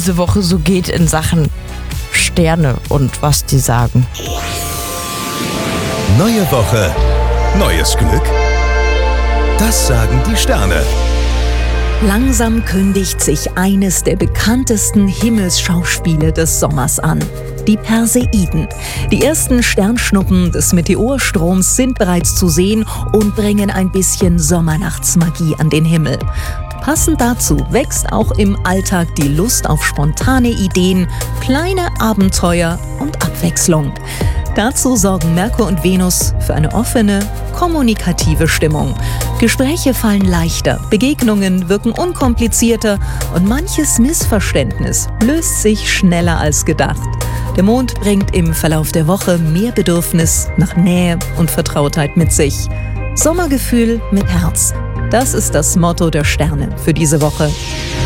diese Woche so geht in Sachen Sterne und was die sagen. Neue Woche, neues Glück? Das sagen die Sterne. Langsam kündigt sich eines der bekanntesten Himmelsschauspiele des Sommers an. Die Perseiden. Die ersten Sternschnuppen des Meteorstroms sind bereits zu sehen und bringen ein bisschen Sommernachtsmagie an den Himmel. Passend dazu wächst auch im Alltag die Lust auf spontane Ideen, kleine Abenteuer und Abwechslung. Dazu sorgen Merkur und Venus für eine offene, kommunikative Stimmung. Gespräche fallen leichter, Begegnungen wirken unkomplizierter und manches Missverständnis löst sich schneller als gedacht. Der Mond bringt im Verlauf der Woche mehr Bedürfnis nach Nähe und Vertrautheit mit sich. Sommergefühl mit Herz. Das ist das Motto der Sterne für diese Woche.